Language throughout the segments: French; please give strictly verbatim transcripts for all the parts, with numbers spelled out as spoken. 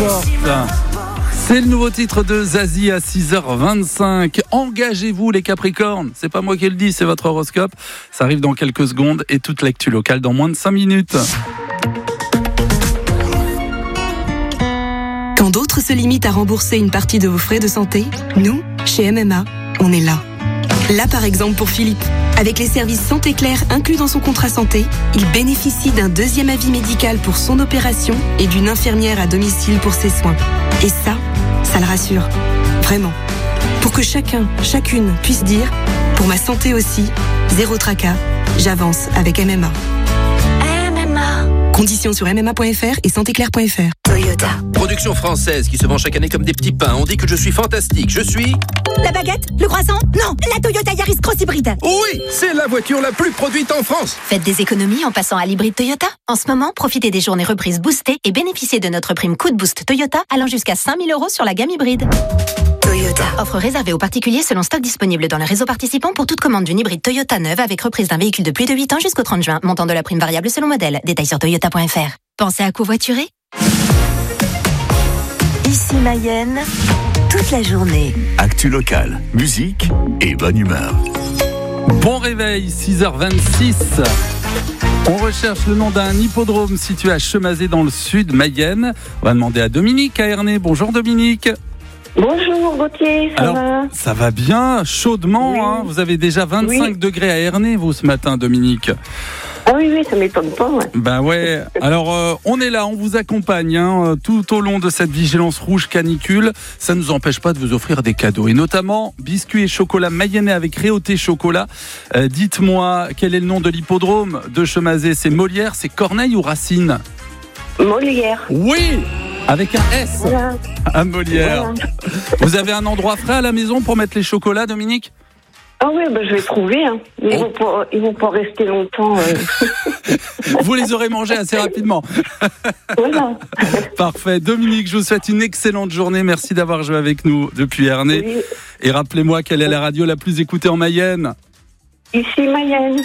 m'importe. C'est le nouveau titre de Zazie à six heures vingt-cinq. Engagez-vous les Capricornes. C'est pas moi qui le dis, c'est votre horoscope. Ça arrive dans quelques secondes et toute l'actu locale dans moins de cinq minutes. Quand d'autres se limitent à rembourser une partie de vos frais de santé, nous, chez M M A, on est là. Là par exemple pour Philippe. Avec les services Santé Claire inclus dans son contrat santé, il bénéficie d'un deuxième avis médical pour son opération et d'une infirmière à domicile pour ses soins. Et ça, ça le rassure. Vraiment. Pour que chacun, chacune puisse dire « Pour ma santé aussi, zéro tracas, j'avance avec M M A ». M M A. Conditions sur m m a point f r et santé claire point f r. Toyota. Production française qui se vend chaque année comme des petits pains. On dit que je suis fantastique. Je suis... La baguette? Le croissant? Non, la Toyota Yaris Cross Hybride. Oui, c'est la voiture la plus produite en France. Faites des économies en passant à l'hybride Toyota. En ce moment, profitez des journées reprises boostées et bénéficiez de notre prime Coup de Boost Toyota allant jusqu'à cinq mille euros sur la gamme hybride. Toyota. Offre réservée aux particuliers selon stock disponible dans le réseau participant pour toute commande d'une hybride Toyota neuve avec reprise d'un véhicule de plus de huit ans jusqu'au trente juin. Montant de la prime variable selon modèle. Détails sur toyota point f r. Pensez à covoiturer? Ici Mayenne, toute la journée. Actu locale, musique et bonne humeur. Bon réveil, six heures vingt-six. On recherche le nom d'un hippodrome situé à Chemazé dans le sud, Mayenne. On va demander à Dominique à Ernée. Bonjour Dominique. Bonjour Gauthier, ça Alors, va? Ça va bien, chaudement. Oui. Hein. Vous avez déjà vingt-cinq Oui. degrés à Ernée, vous, ce matin, Dominique. Ah oui, oui, ça m'étonne pas. Ouais. Ben ouais. Alors, euh, on est là, on vous accompagne hein, tout au long de cette vigilance rouge canicule. Ça ne nous empêche pas de vous offrir des cadeaux. Et notamment, biscuits et chocolat mayennais avec Réauté Chocolat. Euh, dites-moi, quel est le nom de l'hippodrome de Chemazé? C'est Molière, c'est Corneille ou Racine? Molière. Oui, avec un S Voilà. à Molière. Voilà. Vous avez un endroit frais à la maison pour mettre les chocolats, Dominique? Ah oui, ben, je vais trouver. Hein. Ils, Oh. vont pas, ils vont pas rester longtemps. Euh. Vous les aurez mangés assez rapidement. Voilà. Parfait. Dominique, je vous souhaite une excellente journée. Merci d'avoir joué avec nous depuis Ernée. Oui. Et rappelez-moi quelle est la radio la plus écoutée en Mayenne. Ici Mayenne.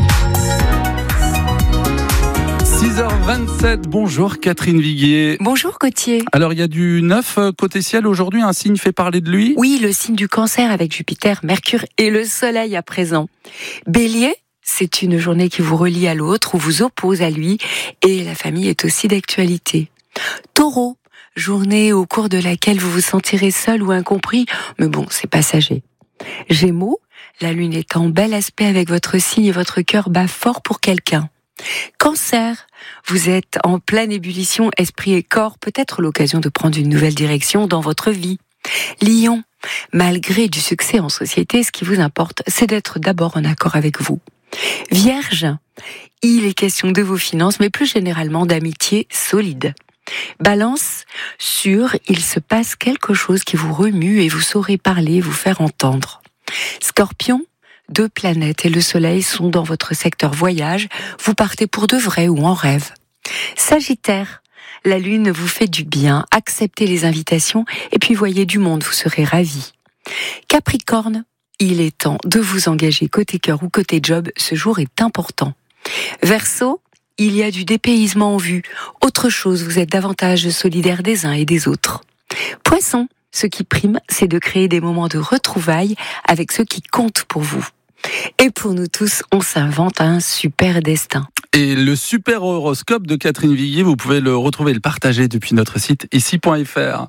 six heures vingt-sept, bonjour Catherine Viguier. Bonjour Gauthier. Alors il y a du neuf côté ciel aujourd'hui, un signe fait parler de lui. Oui, le signe du Cancer avec Jupiter, Mercure et le Soleil à présent. Bélier, c'est une journée qui vous relie à l'autre ou vous oppose à lui et la famille est aussi d'actualité. Taureau, journée au cours de laquelle vous vous sentirez seul ou incompris, mais bon, c'est passager. Gémeaux, la lune est en bel aspect avec votre signe et votre cœur bat fort pour quelqu'un. Cancer, vous êtes en pleine ébullition esprit et corps, peut-être l'occasion de prendre une nouvelle direction dans votre vie. Lion, malgré du succès en société, ce qui vous importe, c'est d'être d'abord en accord avec vous. Vierge, il est question de vos finances, mais plus généralement d'amitié solide. Balance, sûr, il se passe quelque chose qui vous remue et vous saurez parler, vous faire entendre. Scorpion, deux planètes et le soleil sont dans votre secteur voyage, vous partez pour de vrai ou en rêve. Sagittaire, la lune vous fait du bien, acceptez les invitations et puis voyez du monde, vous serez ravis. Capricorne, il est temps de vous engager côté cœur ou côté job, ce jour est important. Verseau, il y a du dépaysement en vue, autre chose, vous êtes davantage solidaires des uns et des autres. Poisson, ce qui prime, c'est de créer des moments de retrouvailles avec ceux qui comptent pour vous. Et pour nous tous, on s'invente un super destin. Et le super horoscope de Catherine Viguier, vous pouvez le retrouver et le partager depuis notre site ici point f r.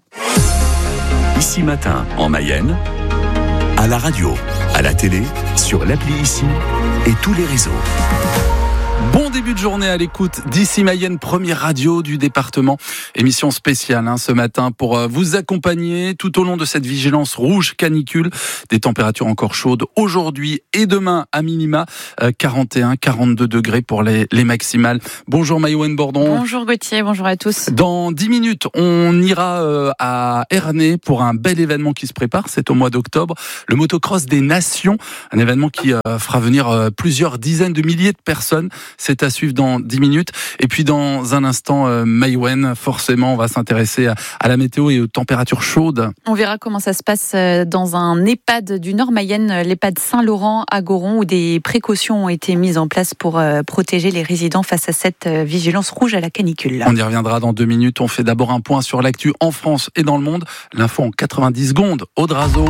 Ici Matin en Mayenne, à la radio, à la télé, sur l'appli Ici et tous les réseaux. Bon début de journée à l'écoute d'Ici Mayenne, première radio du département. Émission spéciale hein, ce matin pour euh, vous accompagner tout au long de cette vigilance rouge canicule. Des températures encore chaudes aujourd'hui et demain à minima, euh, quarante et un à quarante-deux degrés pour les, les maximales. Bonjour Maïwen Bordon. Bonjour Gauthier, bonjour à tous. Dans dix minutes, on ira euh, à Ernée pour un bel événement qui se prépare. C'est au mois d'octobre, le motocross des nations. Un événement qui euh, fera venir euh, plusieurs dizaines de milliers de personnes. C'est à suivre dans dix minutes. Et puis dans un instant, euh, Maïwen, forcément, on va s'intéresser à, à la météo et aux températures chaudes. On verra comment ça se passe dans un EHPAD du Nord Mayenne, l'EHPAD Saint-Laurent à Goron, où des précautions ont été mises en place pour euh, protéger les résidents face à cette euh, vigilance rouge à la canicule. On y reviendra dans deux minutes. On fait d'abord un point sur l'actu en France et dans le monde. L'info en quatre-vingt-dix secondes. Aude Razo.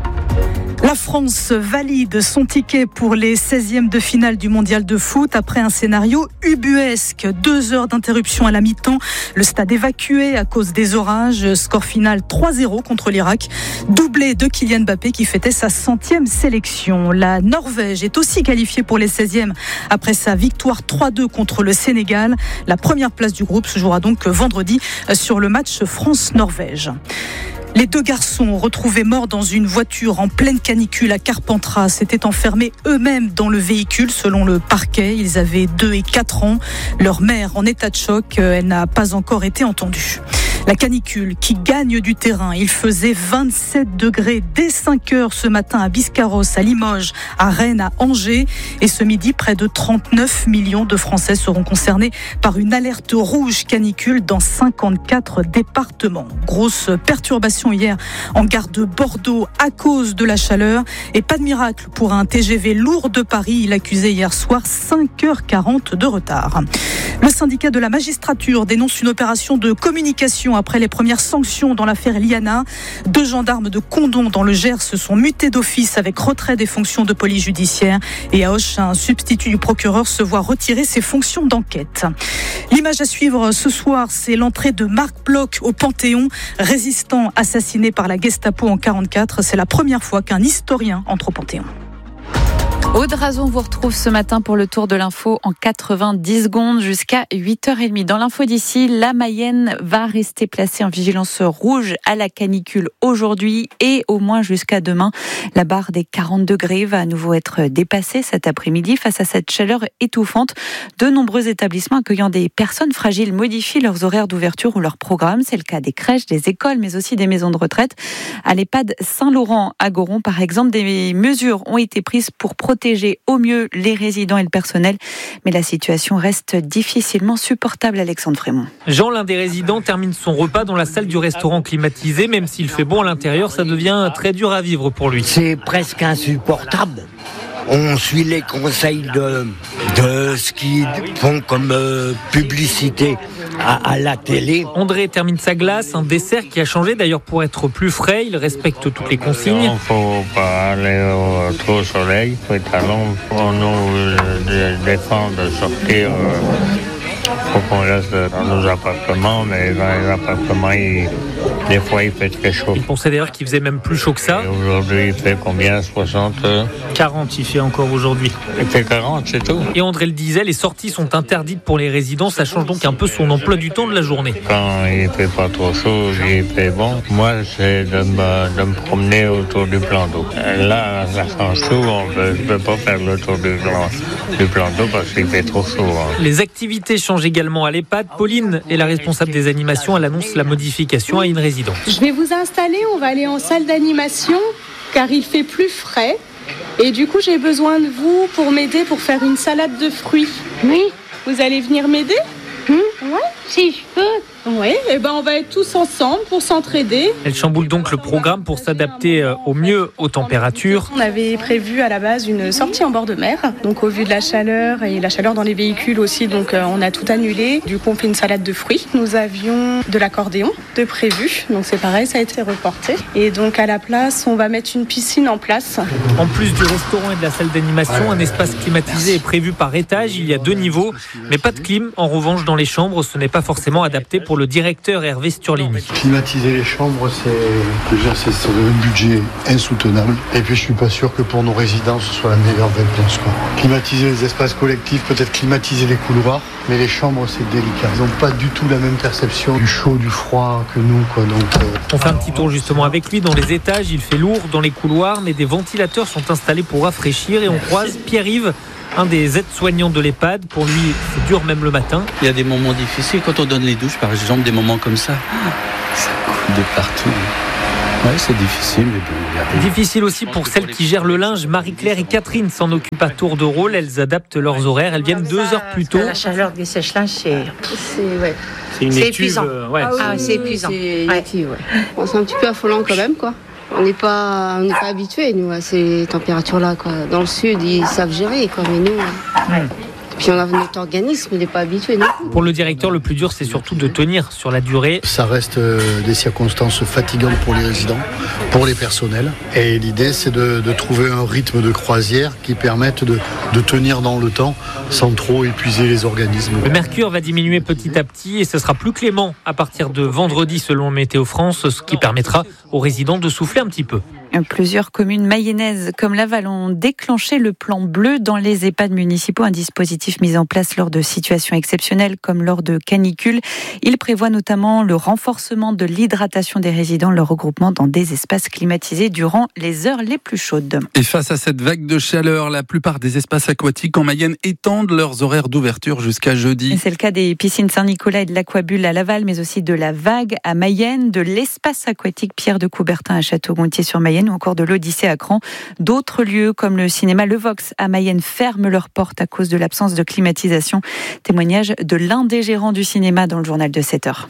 La France valide son ticket pour les seizièmes de finale du mondial de foot après un scénario ubuesque. Deux heures d'interruption à la mi-temps. Le stade évacué à cause des orages. Score final trois zéro contre l'Irak. Doublé de Kylian Mbappé qui fêtait sa centième sélection. La Norvège est aussi qualifiée pour les seizièmes après sa victoire trois deux contre le Sénégal. La première place du groupe se jouera donc vendredi sur le match France-Norvège. Les deux garçons retrouvés morts dans une voiture en pleine canicule à Carpentras s'étaient enfermés eux-mêmes dans le véhicule selon le parquet. Ils avaient deux et quatre ans. Leur mère en état de choc, elle n'a pas encore été entendue. La canicule qui gagne du terrain. Il faisait vingt-sept degrés dès cinq heures ce matin à Biscarrosse, à Limoges, à Rennes, à Angers. Et ce midi, près de trente-neuf millions de Français seront concernés par une alerte rouge canicule dans cinquante-quatre départements. Grosse perturbation hier en gare de Bordeaux à cause de la chaleur. Et pas de miracle pour un T G V lourd de Paris. Il accusait hier soir cinq heures quarante de retard. Le syndicat de la magistrature dénonce une opération de communication après les premières sanctions dans l'affaire Liana. Deux gendarmes de Condom dans le Gers se sont mutés d'office avec retrait des fonctions de police judiciaire. Et à Auch, un substitut du procureur se voit retirer ses fonctions d'enquête. L'image à suivre ce soir, c'est l'entrée de Marc Bloch au Panthéon, résistant assassiné par la Gestapo en quarante-quatre. C'est la première fois qu'un historien entre au Panthéon. Aude Razo vous retrouve ce matin pour le tour de l'info en quatre-vingt-dix secondes jusqu'à huit heures trente. Dans l'info d'ici, la Mayenne va rester placée en vigilance rouge à la canicule aujourd'hui et au moins jusqu'à demain. La barre des quarante degrés va à nouveau être dépassée cet après-midi. Face à cette chaleur étouffante, de nombreux établissements accueillant des personnes fragiles modifient leurs horaires d'ouverture ou leurs programmes. C'est le cas des crèches, des écoles, mais aussi des maisons de retraite. À l'EHPAD Saint-Laurent à Goron, par exemple, des mesures ont été prises pour protéger au mieux les résidents et le personnel. Mais la situation reste difficilement supportable, Alexandre Frémont. Jean, l'un des résidents, termine son repas dans la salle du restaurant climatisé. Même s'il fait bon à l'intérieur, ça devient très dur à vivre pour lui. C'est presque insupportable. On suit les conseils de, de ce qu'ils font comme euh, publicité à, à la télé. André termine sa glace, un dessert qui a changé d'ailleurs pour être plus frais. Il respecte toutes les consignes. Il ne faut pas aller au, trop au soleil. Il faut être à l'ombre. On nous défend de sortir. Euh, Il faut qu'on reste dans nos appartements, mais dans les appartements, il, des fois, il fait très chaud. Il pensait d'ailleurs qu'il faisait même plus chaud que ça. Et aujourd'hui, il fait combien? soixante quarante, il fait encore aujourd'hui. Il fait quarante, c'est tout. Et André le disait, les sorties sont interdites pour les résidents. Ça change donc un peu son emploi du temps de la journée. Quand il fait pas trop chaud, il fait bon. Moi, c'est de me, de me promener autour du plan d'eau. Là, ça change tout. On peut, je ne peux pas faire le tour du plan, du plan d'eau parce qu'il fait trop chaud. Hein. Les activités changent également à l'EHPAD. Pauline est la responsable des animations. Elle annonce la modification à une résidente. Je vais vous installer, on va aller en salle d'animation car il fait plus frais. Et du coup, j'ai besoin de vous pour m'aider pour faire une salade de fruits. Oui. Vous allez venir m'aider? Mmh. Ouais, si je peux. Oui, et ben on va être tous ensemble pour s'entraider. Elle chamboule donc le programme pour s'adapter au mieux aux températures. On avait prévu à la base une sortie en bord de mer, donc au vu de la chaleur et la chaleur dans les véhicules aussi, donc on a tout annulé. Du coup, on fait une salade de fruits. Nous avions de l'accordéon de prévu, donc c'est pareil, ça a été reporté. Et donc à la place, on va mettre une piscine en place. En plus du restaurant et de la salle d'animation, un espace climatisé est prévu par étage. Il y a deux niveaux, mais pas de clim. En revanche, dans les chambres, ce n'est pas forcément adapté pour le directeur Hervé Sturlini. Climatiser les chambres, c'est déjà c'est sur un budget insoutenable. Et puis je suis pas sûr que pour nos résidents ce soit la meilleure réponse, quoi. Climatiser les espaces collectifs, peut-être climatiser les couloirs, mais les chambres c'est délicat. Ils n'ont pas du tout la même perception du chaud, du froid que nous, quoi. Donc euh... on fait un petit tour justement avec lui dans les étages. Il fait lourd dans les couloirs, mais des ventilateurs sont installés pour rafraîchir et on croise Pierre-Yves, un des aides-soignants de l'EHPAD. Pour lui, c'est dur même le matin. Il y a des moments difficiles quand on donne les douches, par exemple, des moments comme ça, ça coule de partout. Ouais, c'est difficile, mais bon, il y a des... Difficile aussi pour celles qui gèrent le linge. Marie-Claire et Catherine s'en occupent à tour de rôle. Elles adaptent leurs horaires. Elles viennent deux heures plus tôt. La chaleur des sèche-linges, c'est... C'est, ouais. C'est une c'est étude. Épuisant. Euh, ouais. Ah oui, Ah, oui, c'est oui, épuisant. C'est, Ouais. épuisant, ouais. Bon, c'est un petit peu affolant quand même, quoi. On n'est pas, on n'est pas habitués, nous, à ces températures-là, quoi. Dans le sud, ils savent gérer, quoi, mais nous... Ouais. Puis on a notre organisme, il n'est pas habitué, non. Pour le directeur, le plus dur, c'est surtout de tenir sur la durée. Ça reste euh, des circonstances fatigantes pour les résidents, pour les personnels. Et l'idée, c'est de, de trouver un rythme de croisière qui permette de, de tenir dans le temps sans trop épuiser les organismes. Le mercure va diminuer petit à petit et ce sera plus clément à partir de vendredi selon Météo France, ce qui permettra aux résidents de souffler un petit peu. Plusieurs communes mayennaises comme Laval ont déclenché le plan bleu dans les EHPAD municipaux, un dispositif mis en place lors de situations exceptionnelles comme lors de canicules. Il prévoit notamment le renforcement de l'hydratation des résidents, le regroupement dans des espaces climatisés durant les heures les plus chaudes. Et face à cette vague de chaleur, la plupart des espaces aquatiques en Mayenne étendent leurs horaires d'ouverture jusqu'à jeudi. C'est le cas des piscines Saint-Nicolas et de l'Aquabulle à Laval, mais aussi de la Vague à Mayenne, de l'espace aquatique Pierre de Coubertin à Château-Gontier-sur-Mayenne ou encore de l'Odyssée à Cran. D'autres lieux comme le cinéma Le Vox à Mayenne ferment leurs portes à cause de l'absence de climatisation. Témoignage de l'un des gérants du cinéma dans le journal de sept heures.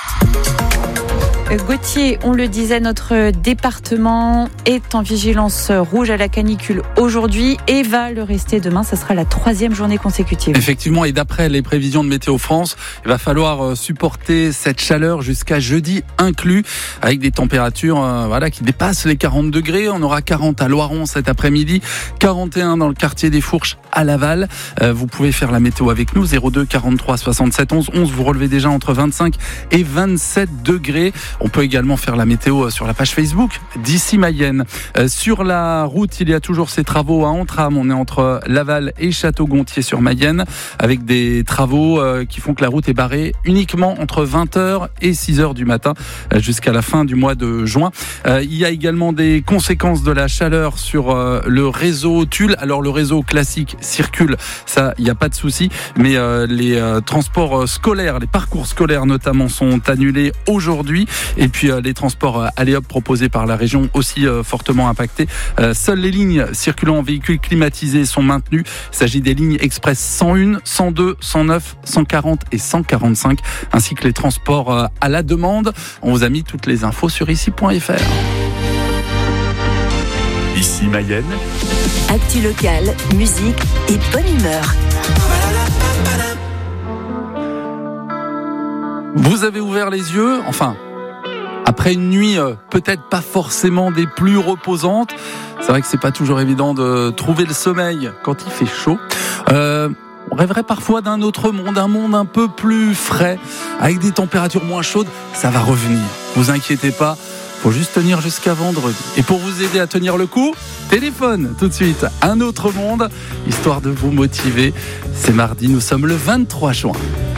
Gauthier, on le disait, notre département est en vigilance rouge à la canicule aujourd'hui et va le rester demain. Ça sera la troisième journée consécutive. Effectivement, et d'après les prévisions de Météo France, il va falloir supporter cette chaleur jusqu'à jeudi inclus, avec des températures euh, voilà, qui dépassent les quarante degrés. On aura quarante à Loiron cet après-midi, quarante et un dans le quartier des Fourches à Laval. Euh, vous pouvez faire la météo avec nous, zéro deux quarante-trois soixante-sept onze onze. Vous relevez déjà entre vingt-cinq et vingt-sept degrés. On peut également faire la météo sur la page Facebook d'Ici Mayenne. Euh, sur la route, il y a toujours ces travaux à Entram. On est entre Laval et Château-Gontier-sur-Mayenne avec des travaux euh, qui font que la route est barrée uniquement entre vingt heures et six heures du matin euh, jusqu'à la fin du mois de juin. Euh, il y a également des conséquences de la chaleur sur euh, le réseau Tulle. Alors le réseau classique circule, ça, il n'y a pas de souci, mais euh, les euh, transports scolaires, les parcours scolaires notamment sont annulés aujourd'hui. Et puis euh, les transports euh, Aléop proposés par la région aussi euh, fortement impactés. Euh, seules les lignes circulant en véhicules climatisés sont maintenues. Il s'agit des lignes express cent un, cent deux, cent neuf, cent quarante et cent quarante-cinq, ainsi que les transports euh, à la demande. On vous a mis toutes les infos sur ici point f r. Ici Mayenne. Actu locale, musique et bonne humeur. Vous avez ouvert les yeux, enfin, après une nuit euh, peut-être pas forcément des plus reposantes. C'est vrai que c'est pas toujours évident de trouver le sommeil quand il fait chaud. Euh, on rêverait parfois d'un autre monde, un monde un peu plus frais, avec des températures moins chaudes. Ça va revenir, vous inquiétez pas. Faut juste tenir jusqu'à vendredi. Et pour vous aider à tenir le coup, téléphone tout de suite. Un autre monde, histoire de vous motiver. C'est mardi, nous sommes le vingt-trois juin.